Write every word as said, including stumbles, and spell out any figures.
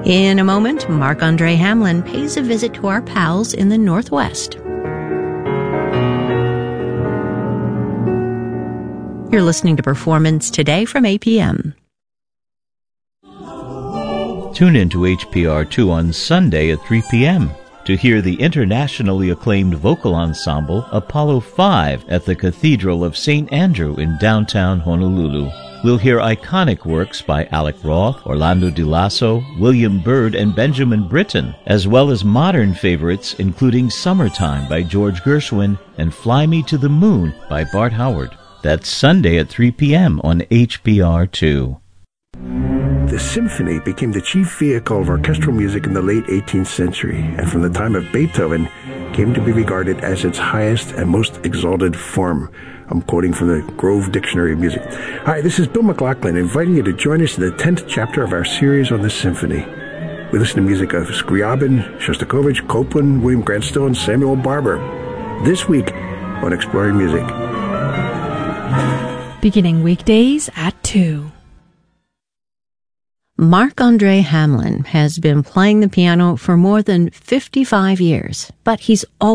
In a moment, Marc-Andre Hamlin pays a visit to our pals in the Northwest. You're listening to Performance Today from A P M. Tune in to H P R two on Sunday at three p.m. to hear the internationally acclaimed vocal ensemble Apollo five at the Cathedral of Saint Andrew in downtown Honolulu. We'll hear iconic works by Alec Roth, Orlando Di Lasso, William Byrd, and Benjamin Britten, as well as modern favorites including Summertime by George Gershwin and Fly Me to the Moon by Bart Howard. That's Sunday at three p.m. on H P R two. The symphony became the chief vehicle of orchestral music in the late eighteenth century, and from the time of Beethoven came to be regarded as its highest and most exalted form. I'm quoting from the Grove Dictionary of Music. Hi, this is Bill McLaughlin, inviting you to join us in the tenth chapter of our series on the symphony. We listen to music of Scriabin, Shostakovich, Copland, William Grant Still, and Samuel Barber. This week on Exploring Music. Beginning weekdays at two. Marc-Andre Hamlin has been playing the piano for more than fifty-five years, but he's always